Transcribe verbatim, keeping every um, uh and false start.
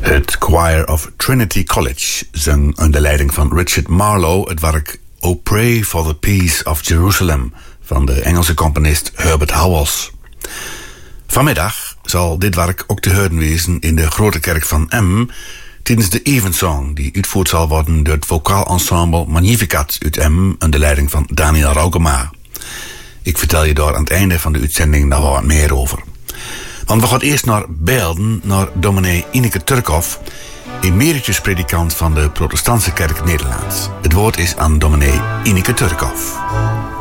Het Choir of Trinity College zong onder leiding van Richard Marlowe het werk O Pray for the Peace of Jerusalem van de Engelse componist Herbert Howells. Vanmiddag zal dit werk ook te horen wezen in de Grote Kerk van Emmen tijdens de Evensong die uitgevoerd zal worden door het vocaal ensemble Magnificat uit Emmen onder leiding van Daniel Raukema. Ik vertel je daar aan het einde van de uitzending nog wat meer over. Want we gaan eerst naar Beelden, naar dominee Ineke Turkhoff, emeritus-predikant van de Protestantse Kerk Nederlands. Het woord is aan dominee Ineke Turkhoff.